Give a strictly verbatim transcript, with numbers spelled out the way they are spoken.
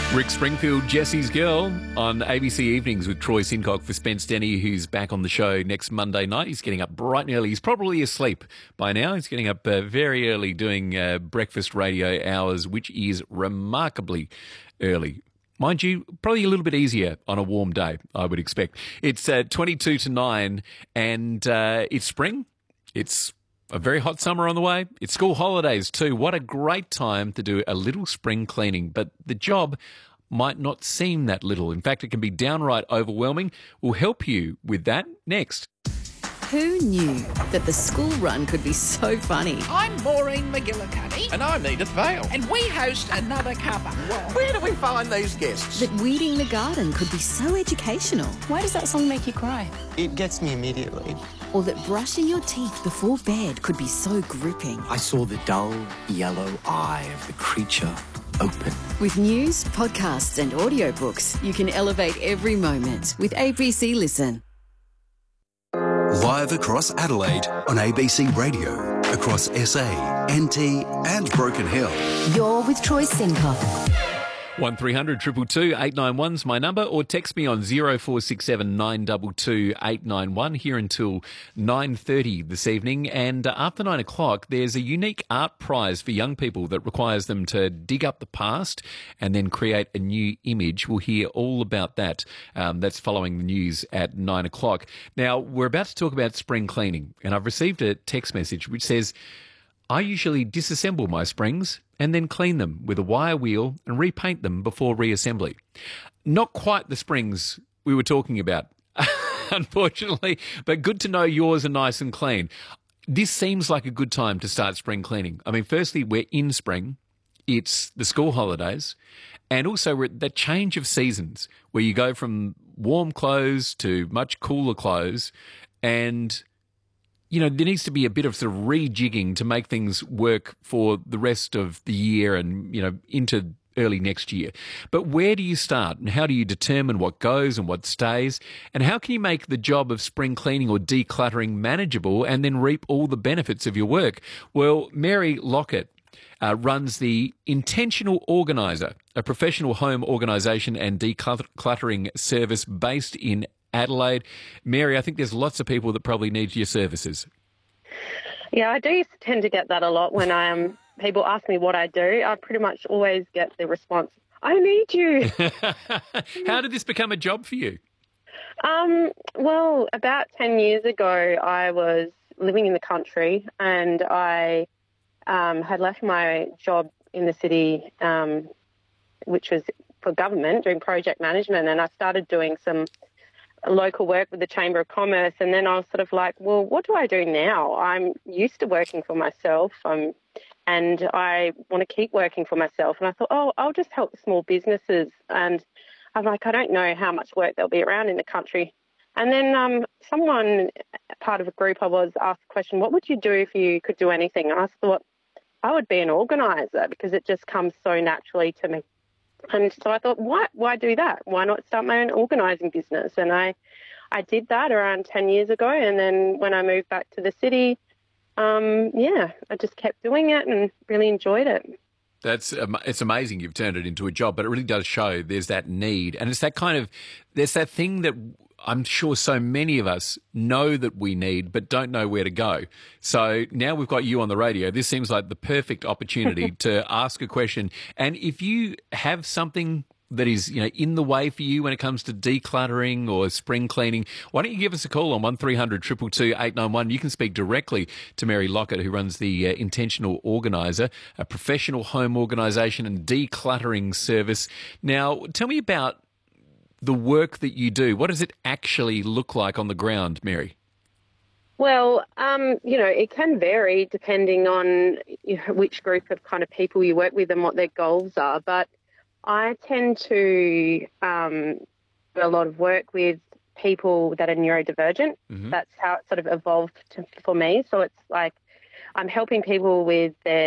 Rick Springfield, Jesse's Girl on A B C Evenings with Troy Sincock for Spence Denny, who's back on the show next Monday night. He's getting up bright and early. He's probably asleep by now. He's getting up uh, very early doing uh, breakfast radio hours, which is remarkably early. Mind you, probably a little bit easier on a warm day, I would expect. It's uh, twenty-two to nine and uh, it's spring. It's a very hot summer on the way. It's school holidays too. What a great time to do a little spring cleaning. But the job might not seem that little. In fact, it can be downright overwhelming. We'll help you with that next. Who knew that the school run could be so funny? I'm Maureen McGillicuddy. And I'm Edith Vale. And we host Another Cuppa. Where do we find these guests? That weeding the garden could be so educational. Why does that song make you cry? It gets me immediately. Or that brushing your teeth before bed could be so gripping. I saw the dull yellow eye of the creature open. With news, podcasts and audiobooks, you can elevate every moment with A B C Listen. Live across Adelaide on A B C Radio, across S A, N T and Broken Hill. You're with Troy Sincock. one three hundred two two two eight nine one's my number, or text me on zero four six seven nine two two eight nine one here until nine thirty this evening. And uh, after nine o'clock, there's a unique art prize for young people that requires them to dig up the past and then create a new image. We'll hear all about that. Um, that's following the news at nine o'clock. Now, we're about to talk about spring cleaning, and I've received a text message which says, I usually disassemble my springs and then clean them with a wire wheel and repaint them before reassembly. Not quite the springs we were talking about, unfortunately, but good to know yours are nice and clean. This seems like a good time to start spring cleaning. I mean, firstly, we're in spring. It's the school holidays. And also we're at that change of seasons where you go from warm clothes to much cooler clothes, and you know, there needs to be a bit of sort of rejigging to make things work for the rest of the year and, you know, into early next year. But where do you start, and how do you determine what goes and what stays? And how can you make the job of spring cleaning or decluttering manageable and then reap all the benefits of your work? Well, Mary Lockett uh, runs the Intentional Organiser, a professional home organisation and decluttering service based in Adelaide. Mary, I think there's lots of people that probably need your services. Yeah, I do tend to get that a lot when I um, people ask me what I do. I pretty much always get the response, I need you. How did this become a job for you? Um, well, about ten years ago, I was living in the country and I um, had left my job in the city, um, which was for government, doing project management, and I started doing some local work with the Chamber of Commerce, and then I was sort of like, well, what do I do now? I'm used to working for myself, um, and I want to keep working for myself. And I thought, oh, I'll just help small businesses. And I'm like, I don't know how much work there'll be around in the country. And then um, someone, part of a group I was, asked the question, what would you do if you could do anything? And I thought, I would be an organiser, because it just comes so naturally to me. And so I thought, why why do that? Why not start my own organising business? And I, I did that around ten years ago. And then when I moved back to the city, um, yeah, I just kept doing it and really enjoyed it. That's um, it's amazing you've turned it into a job, but it really does show there's that need. And it's that kind of, there's that thing that I'm sure so many of us know that we need, but don't know where to go. So now we've got you on the radio. This seems like the perfect opportunity to ask a question. And if you have something that is, you know, in the way for you when it comes to decluttering or spring cleaning, why don't you give us a call on one three hundred two two two eight nine one. You can speak directly to Mary Lockett, who runs the uh, Intentional Organiser, a professional home organisation and decluttering service. Now, tell me about the work that you do. What does it actually look like on the ground, Mary? Well, um, you know, it can vary depending on, you know, which group of kind of people you work with and what their goals are. But I tend to um, do a lot of work with people that are neurodivergent. Mm-hmm. That's how it sort of evolved to, for me. So it's like I'm helping people with their